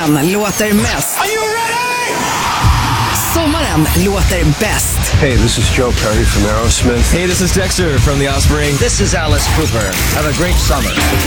Vintern låter mest. Are you ready? Sommaren låter bäst. Hey, this is Joe Perry from Aerosmith. Hey, this is Dexter from The Offspring. This is Alice Cooper. Have a great summer.